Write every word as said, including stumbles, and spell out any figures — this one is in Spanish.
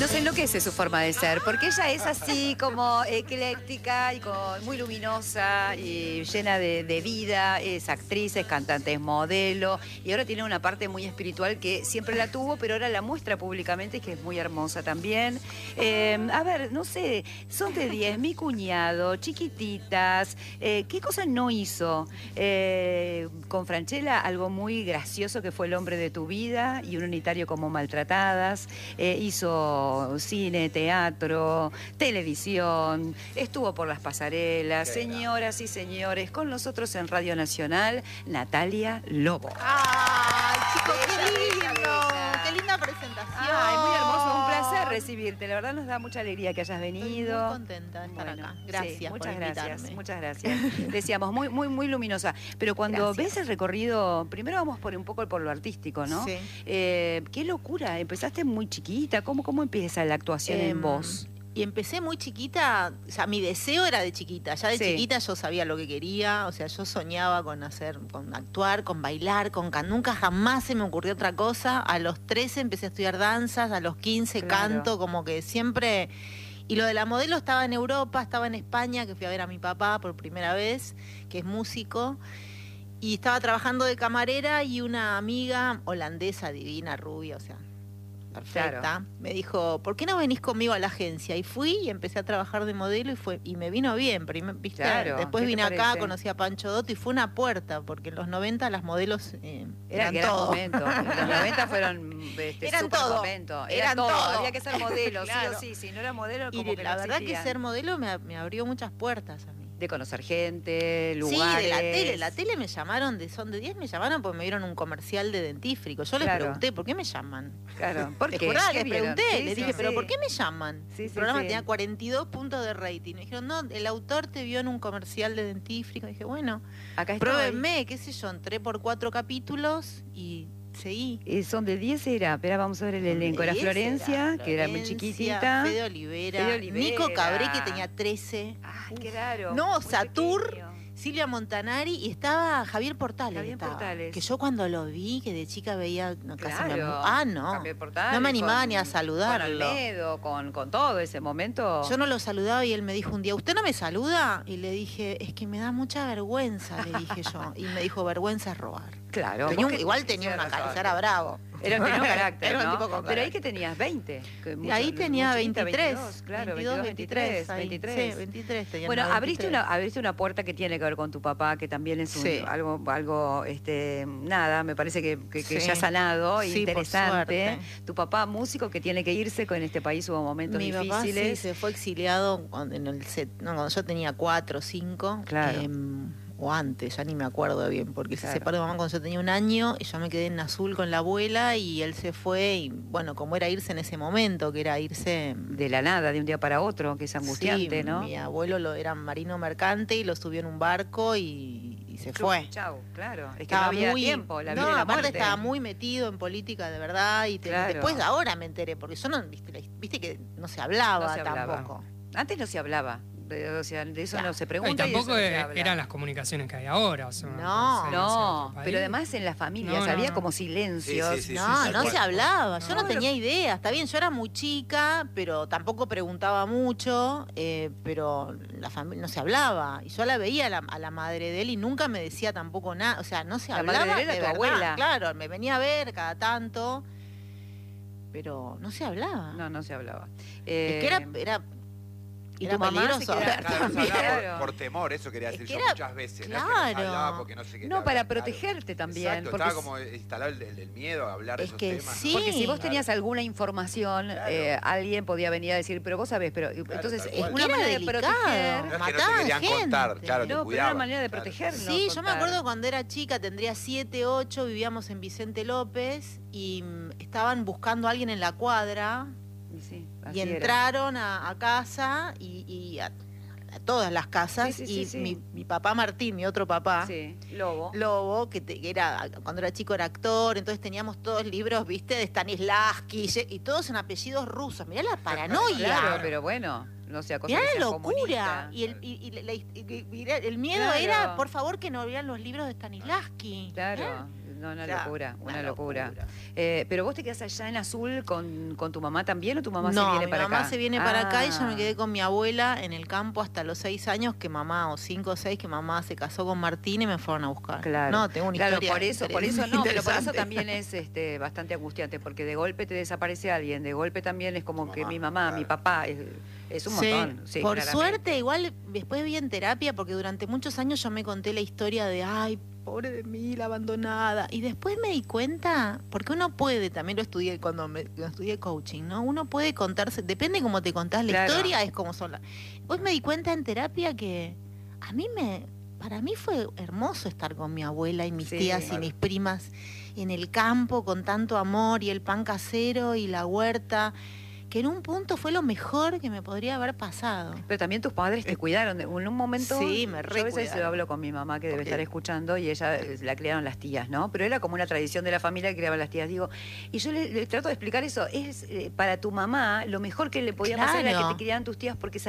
Nos enloquece su forma de ser, porque ella es así como ecléctica y con, muy luminosa y llena de, de vida, es actriz, es cantante, es modelo y ahora tiene una parte muy espiritual que siempre la tuvo, pero ahora la muestra públicamente y que es muy hermosa también. Eh, a ver, no sé, son de diez, mi cuñado, chiquititas, eh, ¿qué cosa no hizo? Eh, con Francella, algo muy gracioso que fue El hombre de tu vida y Un unitario como Maltratadas, eh, hizo cine, teatro, televisión, estuvo por las pasarelas. Señoras y señores, con nosotros en Radio Nacional, Natalia Lobo. ¡Ay, chicos, qué lindo! ¡Qué linda presentación! Ay, muy hermoso, un placer recibirte. La verdad nos da mucha alegría que hayas venido. Estoy muy contenta de estar bueno, acá. Gracias sí, muchas por gracias, invitarme. muchas gracias. Decíamos, muy, muy, muy luminosa. Pero cuando Gracias. ves el recorrido, primero vamos por un poco por lo artístico, ¿no? Sí. Eh, qué locura, empezaste muy chiquita. ¿Cómo, cómo empieza la actuación Eh, en voz? Y empecé muy chiquita, o sea, mi deseo era de chiquita. Ya de Sí. chiquita yo sabía lo que quería, o sea, yo soñaba con hacer, con actuar, con bailar, con can... nunca jamás se me ocurrió otra cosa. A los trece empecé a estudiar danzas, a los quince Claro. canto, como que siempre. Y lo de la modelo estaba en Europa, estaba en España, que fui a ver a mi papá por primera vez, que es músico. Y estaba trabajando de camarera y una amiga holandesa, divina, rubia, o sea, perfecta, Claro. me dijo, ¿por qué no venís conmigo a la agencia? Y fui y empecé a trabajar de modelo y fue y me vino bien. Prim- ¿viste? Claro, Después ¿qué te vine acá, parece? conocí a Pancho Dotto y fue una puerta, porque en los noventa las modelos eh, Era eran que era todo. momento. Los noventa fueron este, Eran súper todo. momento. Era Eran todo. todo. Había que ser modelo, Claro. sí o sí. Si no era modelo, como Y que la no verdad que existían. ser modelo me, me abrió muchas puertas a mí. De conocer gente, Sí, lugares. de la tele. La tele me llamaron, de Son de diez me llamaron porque me dieron un comercial de dentífrico. Yo les Claro. pregunté, ¿por qué me llaman? Claro. ¿Por Te qué? juraba, ¿Qué les vieron? pregunté, Sí, les sí, dije, ¿pero sí. por qué me llaman? Sí, El sí, programa sí. tenía cuarenta y dos puntos de rating. Me dijeron, no, el autor te vio en un comercial de dentífrico. Dije, bueno, Acá estoy. pruébenme, qué sé yo, entré por cuatro capítulos y seguí. Eh, son de diez era, espera, vamos a ver el elenco. Era Y ese Florencia, que era muy Florencia, chiquitita. Fede Olivera, Fede Olivera. Nico Cabré, que tenía trece. Ay, qué raro. No, muy Satur, pequeño. Silvia Montanari y estaba Javier Portales. Javier estaba. Portales. Que yo cuando lo vi, que de chica veía, no, casi me Claro. mu- Ah, no. Javier Portales, no me animaba con- ni a Con saludarlo. Olmedo, con, con todo ese momento. Yo no lo saludaba y él me dijo un día, ¿usted no me saluda? Y le dije, es que me da mucha vergüenza, le dije yo. Y me dijo, vergüenza es robar. Claro. Tenía un- porque- igual tenía Tienes una cara, razón. era bravo. Era, tenía un carácter, Era un ¿no? tipo con Pero ahí carácter. que tenías veinte. que Y mucho- ahí tenía muy chiquita, veintitrés. veintidós, claro, veintidós, veintitrés. ahí. veintitrés. Sí, veintitrés tenía. Bueno, no, abriste veintitrés. una, abriste una puerta que tiene que ver con tu papá, que también es un- Sí. algo, algo, este, nada, me parece que, que, que Sí. ya sanado, Sí, por interesante. suerte. Tu papá, músico, que tiene que irse, con este país hubo momentos Mi papá sí difíciles. se fue exiliado cuando, en el set, no, cuando yo tenía cuatro o cinco. Claro. em, o antes, ya ni me acuerdo bien, porque Claro. se separó de mamá cuando yo tenía un año y yo me quedé en Azul con la abuela y él se fue y bueno, como era irse en ese momento, que era irse... De la nada, de un día para otro, que es angustiante, Sí, ¿no? mi abuelo lo, era marino mercante y lo subió en un barco y, y se fue. Chau, claro. Es que Estaba no había muy, tiempo, la vida no, y la aparte muerte. estaba muy metido en política de verdad y te- Claro. después ahora me enteré, porque yo no, viste, la- viste que no se hablaba No se hablaba. tampoco. Antes no se hablaba, de, o sea, de eso Claro. no se No, y pregunta. y de tampoco eso no se e- habla. eran las comunicaciones que hay ahora. O sea, No, me parece, No, en otro país. pero además en las familias No, no, había no. como silencios. Sí, sí, sí. No, tal no cual. se hablaba, yo No, no tenía idea. Está bien, yo era muy chica, pero tampoco preguntaba mucho, eh, pero la familia no se hablaba. Y yo la veía a la, a la madre de él y nunca me decía tampoco nada. O sea, no se La hablaba. madre de él era de tu verdad. abuela. Claro, me venía a ver cada tanto, pero no se hablaba. No, no se hablaba. Es Eh, que era, era, ¿y era tu mamá se peligroso queda- hablar Claro, no se también. hablaba Claro. por, por temor, eso quería Es decir que yo era- muchas veces. No es que no se claro. hablaba porque no sé qué No, tal, para claro. protegerte también, Exacto, porque estaba s- como instalado el, el- el miedo a hablar de Es esos que temas. sí. Porque si vos Claro. tenías alguna información, Claro. eh, alguien podía venir a decir, pero vos sabés, pero entonces tal es cual. una Era manera de delicado. proteger. No es que no Mataban se querían contar, gente. claro, No, te pero era cuidaban. una manera de claro. protegernos. Sí, yo me contar. acuerdo cuando era chica, tendría siete, ocho, vivíamos en Vicente López y mm, estaban buscando a alguien en la cuadra Y, sí, y así era. entraron a, a casa y, y a, a todas las casas Sí, sí, sí, y sí. Mi, mi papá Martín, mi otro papá, Sí, Lobo. Lobo, que, te- que era cuando era chico era actor, entonces teníamos todos libros, viste, de Stanislavski y todos en apellidos rusos. Mirá la paranoia. Claro, pero bueno. no sea cosa Mirá que la sea locura. comunista. Y el, y- y la- y- y- y el miedo Claro. era, por favor, que no vean los libros de Stanislavski. Claro, ¿Eh? no, una O sea, locura, una, una locura. locura. Eh, pero vos te quedás allá en Azul con, con tu mamá también o tu mamá no, se viene mi para mamá acá. se viene para acá y yo Ah, me quedé con mi abuela en el campo hasta los seis años que mamá, o cinco o seis, que mamá se casó con Martín y me fueron a buscar. Claro. No, tengo una Claro, historia por eso, por eso no, pero por eso interesante. también es este, bastante angustiante, porque de golpe te desaparece alguien, de golpe también es como que Mamá, mi mamá, mi claro. papá, es, es un Sí, montón. Sí, por claramente. suerte, igual después vi en terapia, porque durante muchos años yo me conté la historia de, ay, pobre de mí, la abandonada. Y después me di cuenta, porque uno puede, también lo estudié cuando me, cuando estudié coaching, ¿no? Uno puede contarse, depende cómo te contás la Claro. historia, es como son las. Después me di cuenta en terapia que a mí me, para mí fue hermoso estar con mi abuela y mis Sí. tías y Claro. mis primas en el campo con tanto amor y el pan casero y la huerta, que en un punto fue lo mejor que me podría haber pasado. Pero también tus padres te cuidaron. En un momento, Sí, me yo a veces recuidaron. lo hablo con mi mamá que debe Porque- estar escuchando y ella eh, la criaron las tías, ¿no? Pero era como una tradición de la familia que criaban las tías. Digo, y yo le, le trato de explicar eso. Es eh, para tu mamá lo mejor que le podía pasar era que Claro. te criaran tus tías porque